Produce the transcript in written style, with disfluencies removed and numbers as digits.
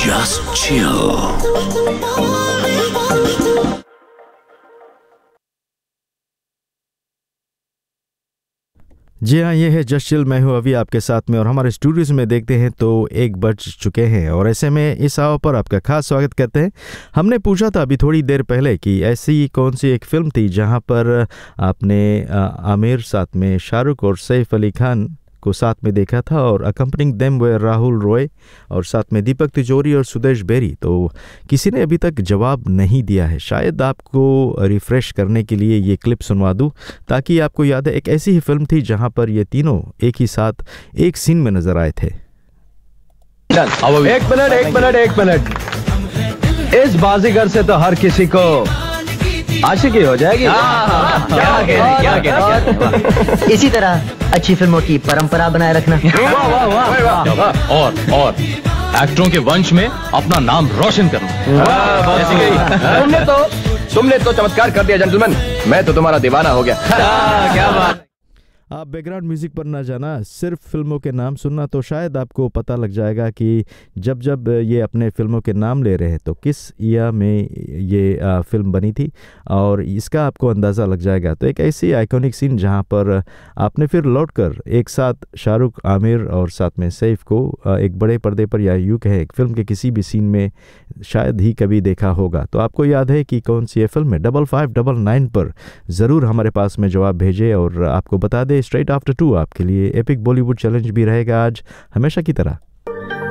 Just chill. जी हाँ, ये है जस्ट चिल। मैं हूँ अभी आपके साथ में और हमारे स्टूडियोज में देखते हैं तो 1 बज चुके हैं और ऐसे में इस आवर पर आपका खास स्वागत करते हैं। हमने पूछा था अभी थोड़ी देर पहले कि ऐसी कौन सी एक फ़िल्म थी जहाँ पर आपने आमिर साथ में शाहरुख और सैफ अली खान को साथ में देखा था और अकम्पनिंग देम वे राहुल रॉय और साथ में दीपक तिजोरी और सुदेश बेरी। तो किसी ने अभी तक जवाब नहीं दिया है। शायद आपको रिफ़्रेश करने के लिए ये क्लिप सुनवा दूं ताकि आपको याद है। एक ऐसी ही फिल्म थी जहां पर ये तीनों एक ही साथ एक सीन में नजर आए थे। एक मिनट। इस बाजीगर से तो हर किसी को आशिकी हो जाएगी। इसी तरह अच्छी फिल्मों की परंपरा बनाए रखना। और एक्टरों के वंश में अपना नाम रोशन करना। तुमने तो चमत्कार कर दिया जेंटलमैन। मैं तो तुम्हारा दीवाना हो गया। क्या बात। आप बैकग्राउंड म्यूज़िक पर ना जाना, सिर्फ फिल्मों के नाम सुनना, तो शायद आपको पता लग जाएगा कि जब जब ये अपने फिल्मों के नाम ले रहे हैं तो किस ईयर में ये फिल्म बनी थी और इसका आपको अंदाज़ा लग जाएगा। तो एक ऐसी आइकॉनिक सीन जहां पर आपने फिर लौटकर एक साथ शाहरुख, आमिर और साथ में सैफ को एक बड़े पर्दे पर या यूँ कहे एक फिल्म के किसी भी सीन में शायद ही कभी देखा होगा। तो आपको याद है कि कौन सी ये फिल्म है? 5599 पर ज़रूर हमारे पास में जवाब भेजे और आपको बता दें स्ट्रेट आफ्टर 2 आपके लिए एपिक बॉलीवुड चैलेंज भी रहेगा आज हमेशा की तरह।